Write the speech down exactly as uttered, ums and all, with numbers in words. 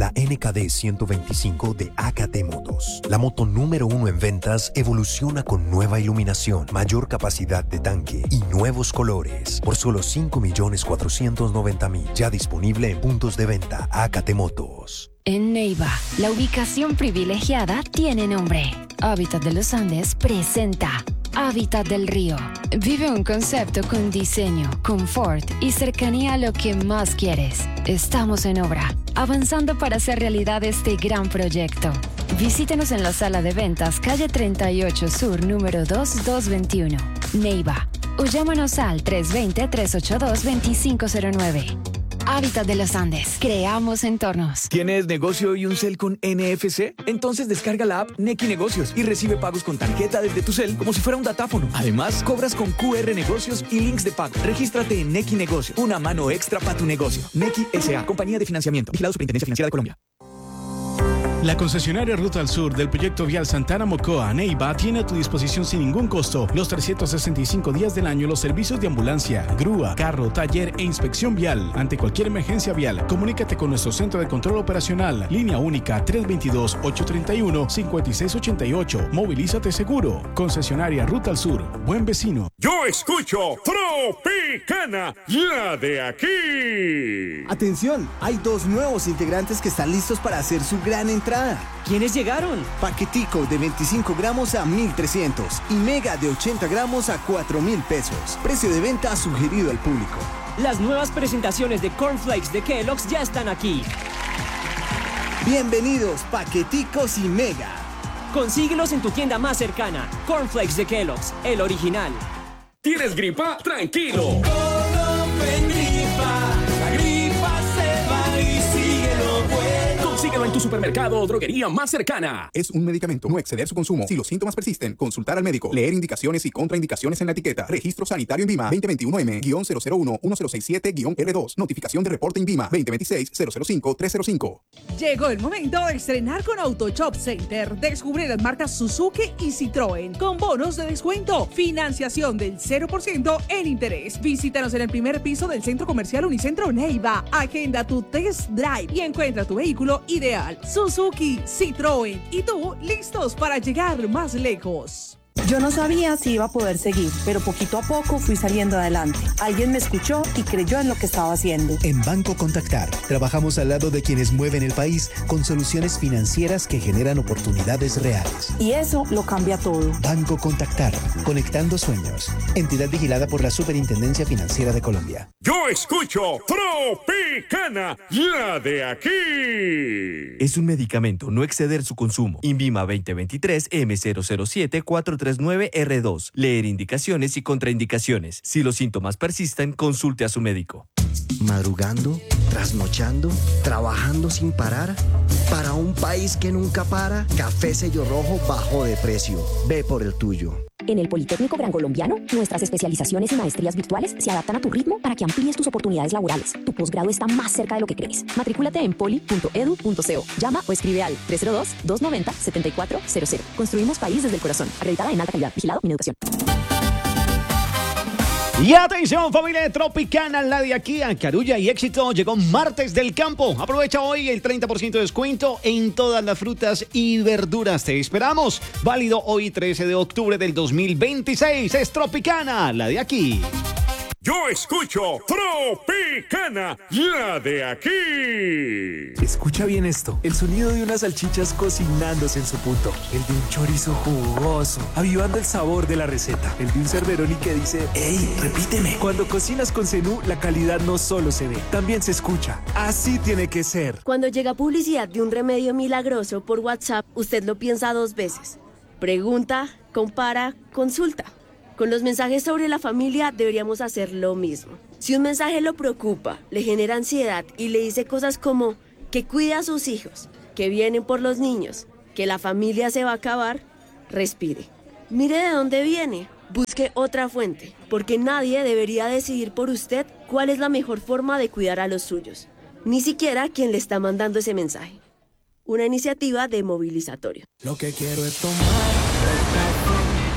la N K D ciento veinticinco de A K T Motos. La moto número uno en ventas evoluciona con nueva iluminación, mayor capacidad de tanque y nuevos colores. Por solo cinco millones cuatrocientos noventa mil. Ya disponible en puntos de venta A K T Motos. En Neiva, la ubicación privilegiada tiene nombre. Hábitat de los Andes presenta Hábitat del Río. Vive un concepto con diseño, confort y cercanía a lo que más quieres. Estamos en obra, avanzando para hacer realidad este gran proyecto. Visítenos en la sala de ventas, calle treinta y ocho Sur, número dos dos veintiuno, Neiva. O llámanos al tres dos cero, tres ocho dos, dos cinco cero nueve. Hábitat de los Andes. Creamos entornos. ¿Tienes negocio y un cel con N F C? Entonces descarga la app Nequi Negocios y recibe pagos con tarjeta desde tu cel como si fuera un datáfono. Además, cobras con Q R Negocios y links de pago. Regístrate en Nequi Negocios. Una mano extra para tu negocio. Nequi S A. Compañía de Financiamiento. Vigilado Superintendencia Financiera de Colombia. La concesionaria Ruta al Sur del proyecto vial Santana Mocoa, Neiva, tiene a tu disposición sin ningún costo los trescientos sesenta y cinco días del año los servicios de ambulancia, grúa, carro, taller e inspección vial. Ante cualquier emergencia vial, comunícate con nuestro centro de control operacional. Línea única tres dos dos, ocho tres uno, cinco seis ocho ocho. Movilízate seguro. Concesionaria Ruta al Sur. Buen vecino. Yo escucho Tropicana, la de aquí. Atención, hay dos nuevos integrantes que están listos para hacer su gran entrada. ¿Quiénes llegaron? Paquetico de veinticinco gramos a mil trescientos y Mega de ochenta gramos a cuatro mil pesos. Precio de venta sugerido al público. Las nuevas presentaciones de Cornflakes de Kellogg's ya están aquí. Bienvenidos, Paqueticos y Mega. Consíguelos en tu tienda más cercana. Cornflakes de Kellogg's, el original. ¿Tienes gripa? Tranquilo. Síguelo en tu supermercado o droguería más cercana. Es un medicamento. No exceder su consumo. Si los síntomas persisten, consultar al médico. Leer indicaciones y contraindicaciones en la etiqueta. Registro sanitario INVIMA veinte veintiuno M cero cero uno uno cero seis siete R dos. Notificación de reporte INVIMA veinte veintiséis cero cero cinco tres cero cinco. Llegó el momento de estrenar con Auto Shop Center. Descubre las marcas Suzuki y Citroën con bonos de descuento. Financiación del cero por ciento en interés. Visítanos en el primer piso del Centro Comercial Unicentro Neiva. Agenda tu test drive y encuentra tu vehículo ideal. Suzuki, Citroën y tú listos para llegar más lejos. Yo no sabía si iba a poder seguir, pero poquito a poco fui saliendo adelante. Alguien me escuchó y creyó en lo que estaba haciendo. En Banco Contactar, trabajamos al lado de quienes mueven el país con soluciones financieras que generan oportunidades reales. Y eso lo cambia todo. Banco Contactar, conectando sueños. Entidad vigilada por la Superintendencia Financiera de Colombia. Yo escucho Tropicana, la de aquí. Es un medicamento, no exceder su consumo. INVIMA veinte veintitrés M cero cero siete cuatro tres nueve R dos. Leer indicaciones y contraindicaciones. Si los síntomas persisten, consulte a su médico. Madrugando, trasnochando, trabajando sin parar. Para un país que nunca para, Café Sello Rojo bajó de precio. Ve por el tuyo. En el Politécnico Gran Colombiano, nuestras especializaciones y maestrías virtuales se adaptan a tu ritmo para que amplíes tus oportunidades laborales. Tu posgrado está más cerca de lo que crees. Matricúlate en poli punto edu punto co. Llama o escribe al tres cero dos, dos nueve cero, siete cuatro cero cero. Construimos país desde el corazón. Acreditada en alta calidad. Vigilado Mineducación. Y atención, familia Tropicana, la de aquí a Carulla y Éxito. Llegó Martes del Campo. Aprovecha hoy el treinta por ciento de descuento en todas las frutas y verduras. Te esperamos. Válido hoy trece de octubre del dos mil veintiséis. Es Tropicana, la de aquí. Yo escucho Tropicana, la de aquí. Escucha bien esto, el sonido de unas salchichas cocinándose en su punto, el de un chorizo jugoso, avivando el sabor de la receta, el de un Cerberoni que dice, ¡ey, repíteme! Cuando cocinas con Zenú, la calidad no solo se ve, también se escucha. Así tiene que ser. Cuando llega publicidad de un remedio milagroso por WhatsApp, usted lo piensa dos veces. Pregunta, compara, consulta. Con los mensajes sobre la familia deberíamos hacer lo mismo. Si un mensaje lo preocupa, le genera ansiedad y le dice cosas como que cuide a sus hijos, que vienen por los niños, que la familia se va a acabar, respire. Mire de dónde viene, busque otra fuente, porque nadie debería decidir por usted cuál es la mejor forma de cuidar a los suyos, ni siquiera quien le está mandando ese mensaje. Una iniciativa de Movilizatorio. Lo que quiero es tomar